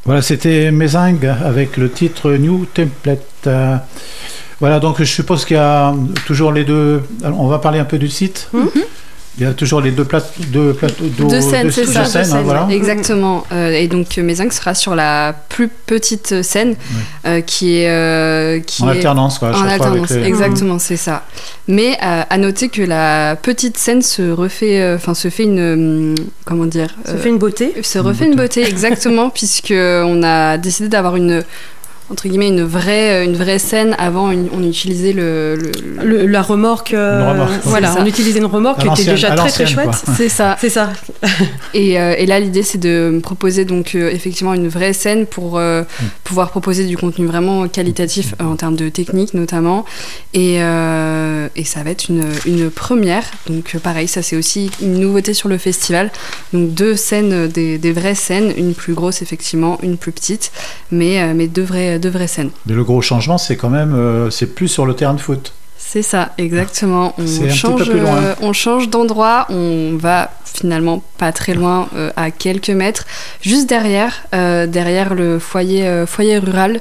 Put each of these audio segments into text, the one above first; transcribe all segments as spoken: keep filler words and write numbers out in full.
Voilà, c'était Mézingue avec le titre New Template. Euh, voilà, donc je suppose qu'il y a toujours les deux. Alors, on va parler un peu du site. Mm-hmm. Il y a toujours les deux plates, deux plateaux, deux, deux scènes, c'est ça, deux scènes, scènes, hein, voilà. Exactement. Euh, et donc Mézingue sera sur la plus petite scène, ouais. euh, qui est euh, qui en est alternance, quoi. À en chaque alternance, fois avec les... exactement, mmh. c'est ça. Mais euh, à noter que la petite scène se refait, enfin euh, se fait une, comment dire, se euh, fait une beauté. Se refait une beauté, une beauté exactement, puisque on a décidé d'avoir une entre guillemets une vraie une vraie scène. Avant une, on utilisait le, le, le la remorque, euh, remorque voilà on utilisait une remorque qui était déjà très très chouette, quoi. c'est ça c'est ça et, euh, et là l'idée c'est de proposer donc euh, effectivement une vraie scène pour euh, mm. pouvoir proposer du contenu vraiment qualitatif euh, en termes de technique notamment et, euh, et ça va être une, une première, donc pareil, ça c'est aussi une nouveauté sur le festival, donc deux scènes, des, des vraies scènes, une plus grosse effectivement, une plus petite, mais, euh, mais deux vraies de vraies scènes. Mais le gros changement, c'est quand même, euh, c'est plus sur le terrain de foot. C'est ça, exactement. On c'est change, un petit peu plus loin. Euh, on change d'endroit, on va finalement pas très loin, euh, à quelques mètres, juste derrière, euh, derrière le foyer, euh, foyer rural.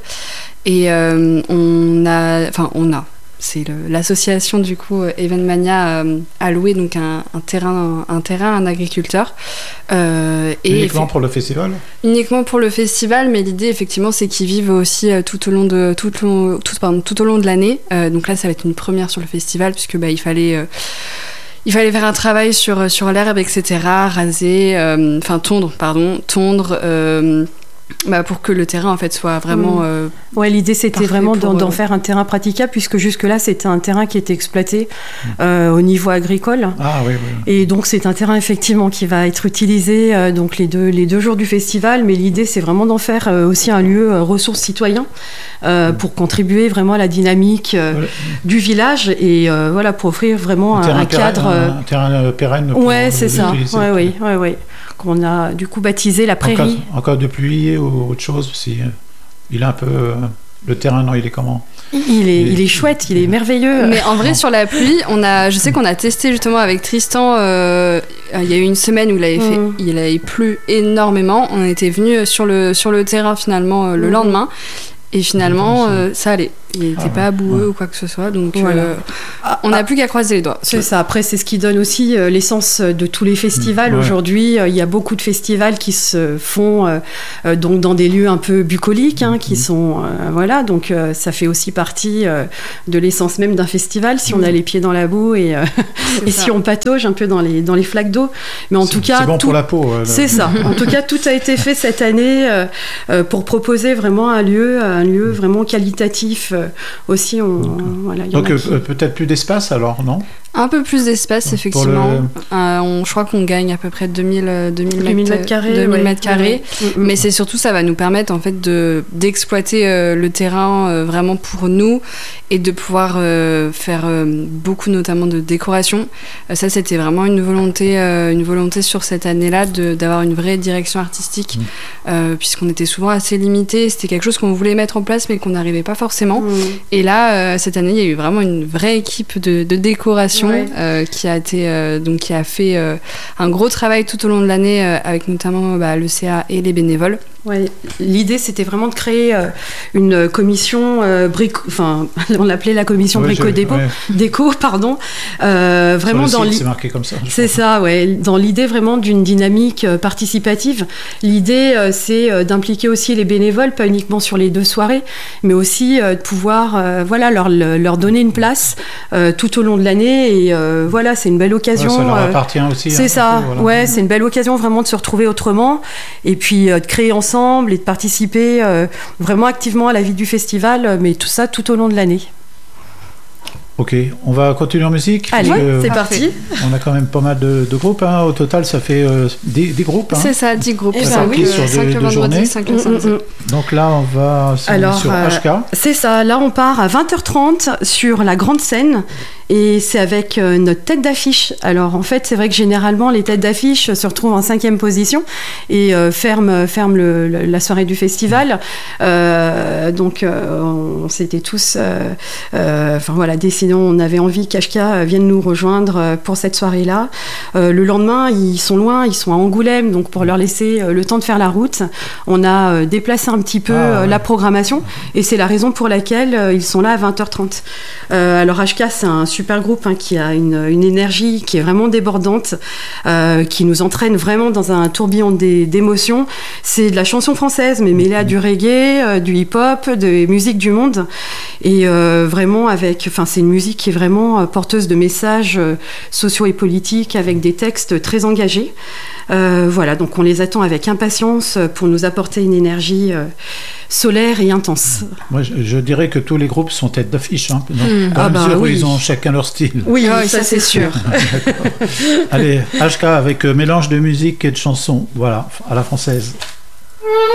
Et euh, on a, enfin on a. C'est le, l'association du coup Evenmania euh, a loué donc un, un terrain, un terrain à un agriculteur. Euh, et uniquement pour le festival. Uniquement pour le festival, mais l'idée effectivement c'est qu'ils vivent aussi euh, tout au long de tout, long, tout, pardon, tout au long de l'année. Euh, donc là ça va être une première sur le festival puisque bah il fallait euh, il fallait faire un travail sur sur l'herbe et cetera, raser, enfin euh, tondre pardon, tondre. Euh, Bah pour que le terrain en fait soit vraiment mmh. euh, ouais l'idée c'était vraiment d'en, d'en faire un terrain praticable puisque jusque là c'était un terrain qui était exploité mmh. euh, au niveau agricole ah, oui, oui. et donc c'est un terrain effectivement qui va être utilisé euh, donc les deux les deux jours du festival, mais l'idée c'est vraiment d'en faire euh, aussi un lieu euh, ressource citoyen euh, mmh. pour contribuer vraiment à la dynamique euh, voilà. du village et euh, voilà pour offrir vraiment un, un, un cadre pérenne, euh... un terrain pérenne pour ouais c'est ça ouais oui ouais ouais qu'on a du coup baptisé la prairie. En cas, en cas de pluie ou autre chose, si il est un peu euh, le terrain, non, il est comment ? Il est, il est chouette, il est merveilleux. Mais en vrai, non. sur la pluie, on a, je sais qu'on a testé justement avec Tristan. Euh, il y a eu une semaine où il avait fait, mmh. il avait plu énormément. On était venus sur le sur le terrain finalement euh, le mmh. lendemain. Et finalement, euh, ça allait. Il n'était ah, pas boueux ouais. ou quoi que ce soit. Donc, voilà. euh, ah, on n'a ah, plus qu'à croiser les doigts. C'est ouais. ça. Après, c'est ce qui donne aussi euh, l'essence de tous les festivals. Mmh, ouais. Aujourd'hui, euh, il y a beaucoup de festivals qui se font euh, euh, donc dans des lieux un peu bucoliques, hein, qui mmh. sont... Euh, voilà, donc euh, ça fait aussi partie euh, de l'essence même d'un festival, si mmh. on a les pieds dans la boue et, euh, et si on patauge un peu dans les, dans les flaques d'eau. Mais en c'est, tout cas... C'est bon tout, pour la peau. Ouais, c'est ça. En tout cas, tout a été fait cette année euh, euh, pour proposer vraiment un lieu, un lieu vraiment qualitatif euh, aussi. On, donc, voilà, donc euh, qui... peut-être plus d'espace alors, non ? Un peu plus d'espace, donc, effectivement. Le... Euh, on, je crois qu'on gagne à peu près deux mille mètres carrés. deux mille mètres carrés. Ouais. Mais c'est surtout, ça va nous permettre en fait, de, d'exploiter euh, le terrain euh, vraiment pour nous et de pouvoir euh, faire euh, beaucoup notamment de décoration. Euh, ça, c'était vraiment une volonté, euh, une volonté sur cette année-là de, d'avoir une vraie direction artistique, mmh. euh, puisqu'on était souvent assez limité. C'était quelque chose qu'on voulait mettre en place, mais qu'on n'arrivait pas forcément. Mmh. Et là, euh, cette année, il y a eu vraiment une vraie équipe de, de décoration. Ouais. Euh, qui a été euh, donc qui a fait euh, un gros travail tout au long de l'année euh, avec notamment bah, le C A et les bénévoles. Ouais, l'idée c'était vraiment de créer euh, une commission euh, brico, enfin on l'appelait la commission ouais, brico déco, ouais. déco pardon, euh, vraiment Sur dans le site, c'est marqué comme ça. C'est ça, ouais, dans l'idée vraiment d'une dynamique euh, participative. L'idée euh, c'est euh, d'impliquer aussi les bénévoles, pas uniquement sur les deux soirées, mais aussi euh, de pouvoir euh, voilà leur leur donner une place euh, tout au long de l'année et euh, voilà c'est une belle occasion. Ouais, ça leur appartient euh, aussi. C'est hein, ça, peu, voilà. ouais, c'est une belle occasion vraiment de se retrouver autrement et puis euh, de créer ensemble et de participer euh, vraiment activement à la vie du festival, mais tout ça tout au long de l'année. Ok, on va continuer en musique. Allez, c'est parti. On a quand même pas mal de, de groupes. Hein. Au total, ça fait euh, dix groupes. Hein. C'est ça, dix groupes. Et ça, oui, sur cinq deux, le deux vendredi, cinq le samedi. Mm, mm. Donc là, on va Alors, sur euh, H K. C'est ça, là on part à vingt heures trente sur la grande scène. Et c'est avec euh, notre tête d'affiche. Alors en fait, c'est vrai que généralement, les têtes d'affiche se retrouvent en cinquième position et euh, ferment, ferment le, le, la soirée du festival. Euh, donc euh, on, on s'était tous, euh, euh, enfin voilà, décidé, on avait envie qu'Ashka vienne nous rejoindre pour cette soirée-là. Euh, le lendemain, ils sont loin, ils sont à Angoulême, donc pour leur laisser le temps de faire la route, on a euh, déplacé un petit peu ah, ouais. la programmation et c'est la raison pour laquelle euh, ils sont là à vingt heures trente. Euh, alors H K, c'est un super groupe hein, qui a une, une énergie qui est vraiment débordante, euh, qui nous entraîne vraiment dans un tourbillon d'é- d'émotions. C'est de la chanson française, mais mêlée à du reggae, euh, du hip-hop, des musiques du monde. Et euh, vraiment, avec, enfin, c'est une musique qui est vraiment porteuse de messages euh, sociaux et politiques, avec des textes très engagés. Euh, voilà, donc on les attend avec impatience pour nous apporter une énergie euh, solaire et intense. Moi, je, je dirais que tous les groupes sont tête d'affiche, hein, mmh. dans ah la mesure bah, où oui. ils ont chacun leur style. Oui, oui ça, ça c'est sûr. Allez, H K avec euh, mélange de musique et de chansons, voilà, à la française.